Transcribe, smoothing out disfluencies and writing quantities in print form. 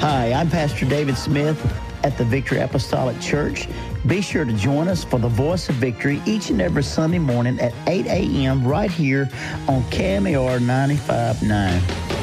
Hi, I'm Pastor David Smith at the Victory Apostolic Church. Be sure to join us for the Voice of Victory each and every Sunday morning at 8 a.m. right here on KMAR 95.9.